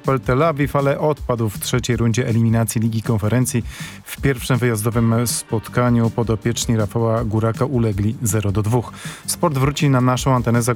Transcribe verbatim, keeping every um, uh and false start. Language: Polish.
Hapoel Tel Awiw, ale odpadł w trzeciej rundzie eliminacji Ligi Konferencji. W pierwszym wyjazdowym spotkaniu podopieczni Rafała Góraka ulegli zero do dwóch. Sport wróci na naszą antenę za